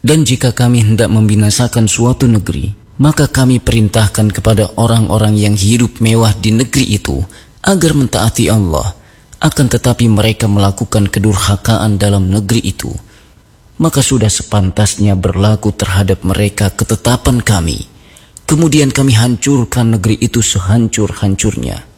Dan jika kami hendak membinasakan suatu negeri, maka kami perintahkan kepada orang-orang yang hidup mewah di negeri itu agar mentaati Allah. Akan tetapi mereka melakukan kedurhakaan dalam negeri itu, maka sudah sepantasnya berlaku terhadap mereka ketetapan kami. Kemudian kami hancurkan negeri itu sehancur-hancurnya.